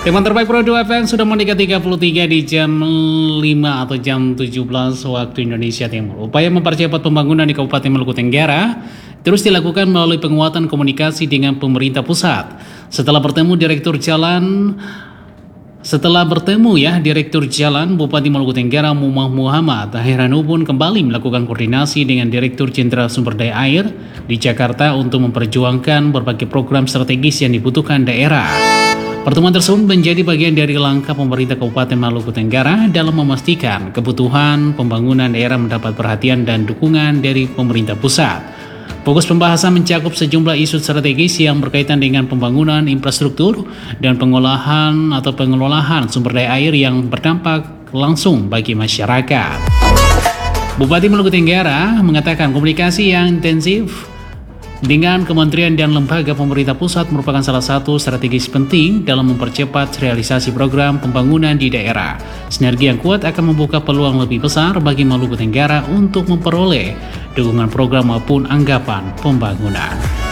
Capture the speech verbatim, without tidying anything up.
Teman terbaik Pro dua F M sudah mendekati tiga puluh tiga di jam lima atau jam tujuh belas waktu Indonesia Timur. Upaya mempercepat pembangunan di Kabupaten Maluku Tenggara terus dilakukan melalui penguatan komunikasi dengan pemerintah pusat. Setelah bertemu Direktur Jalan Setelah bertemu ya Direktur Jalan Bupati Maluku Tenggara Mumah Muhammad, Heiranu pun kembali melakukan koordinasi dengan Direktur Jenderal Sumber Daya Air di Jakarta untuk memperjuangkan berbagai program strategis yang dibutuhkan daerah. Pertemuan tersebut menjadi bagian dari langkah pemerintah Kabupaten Maluku Tenggara dalam memastikan kebutuhan pembangunan daerah mendapat perhatian dan dukungan dari pemerintah pusat. Fokus pembahasan mencakup sejumlah isu strategis yang berkaitan dengan pembangunan infrastruktur dan pengolahan atau pengelolaan sumber daya air yang berdampak langsung bagi masyarakat. Bupati Maluku Tenggara mengatakan komunikasi yang intensif dengan kementerian dan lembaga pemerintah pusat merupakan salah satu strategis penting dalam mempercepat realisasi program pembangunan di daerah. Sinergi yang kuat akan membuka peluang lebih besar bagi Maluku Tenggara untuk memperoleh dukungan program maupun anggapan pembangunan.